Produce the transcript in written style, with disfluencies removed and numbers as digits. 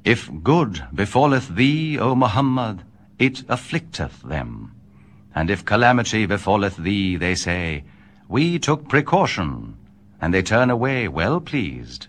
If good befalleth thee, O Muhammad, it afflicteth them. And if calamity befalleth thee, they say, We took precaution, and they turn away well pleased.